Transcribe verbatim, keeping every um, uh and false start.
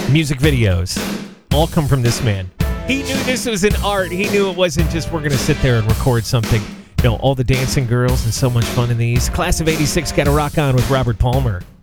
music videos all come from this man. He knew this was an art. He knew it wasn't just we're going to sit there and record something. You know, all the dancing girls and so much fun in these. Class of eighty-six, got to rock on with Robert Palmer.